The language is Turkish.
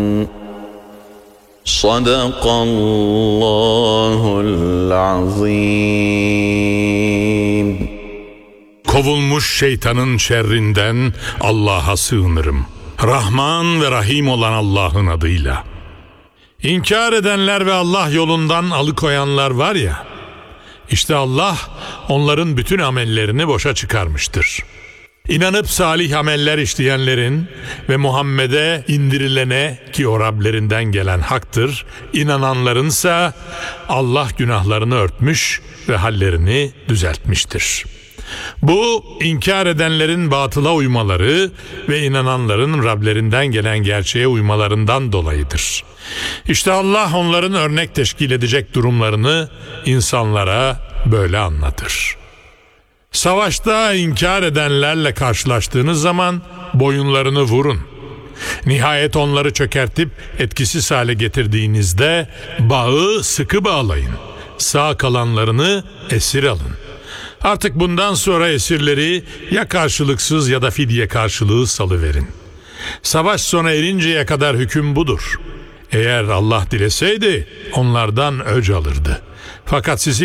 Sadakallahul azim. Kovulmuş şeytanın şerrinden Allah'a sığınırım. Rahman ve Rahim olan Allah'ın adıyla. İnkar edenler ve Allah yolundan alıkoyanlar var ya, işte Allah onların bütün amellerini boşa çıkarmıştır. İnanıp salih ameller işleyenlerin ve Muhammed'e indirilene, ki o Rablerinden gelen haktır, inananlarınsa Allah günahlarını örtmüş ve hallerini düzeltmiştir. Bu, inkar edenlerin batıla uymaları ve inananların Rablerinden gelen gerçeğe uymalarından dolayıdır. İşte Allah onların örnek teşkil edecek durumlarını insanlara böyle anlatır. Savaşta inkar edenlerle karşılaştığınız zaman boyunlarını vurun. Nihayet onları çökertip etkisiz hale getirdiğinizde bağı sıkı bağlayın. Sağ kalanlarını esir alın. Artık bundan sonra esirleri ya karşılıksız ya da fidye karşılığı salıverin. Savaş sona erinceye kadar hüküm budur. Eğer Allah dileseydi onlardan öc alırdı. Fakat sizi